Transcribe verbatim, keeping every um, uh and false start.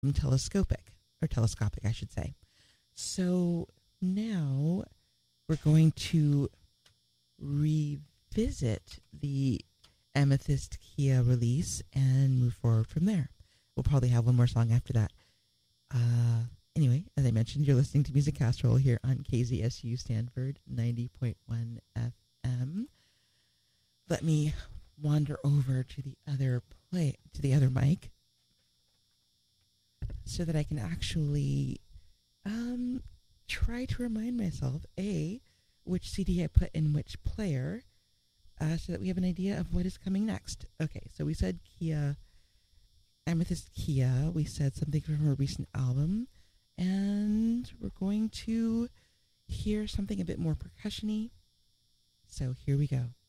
telescopic, or telescopic, I should say. So now we're going to revisit the Amethyst Kia release and move forward from there. We'll probably have one more song after that. Uh, anyway, as I mentioned, you're listening to Music Casserole here on K Z S U Stanford ninety point one F M. Let me wander over to the other play to the other mic so that I can actually um, try to remind myself, A, which C D I put in which player, uh, so that we have an idea of what is coming next. Okay, so we said Kia, Amethyst Kia. We said something from her recent album, and we're going to hear something a bit more percussion-y. So here we go.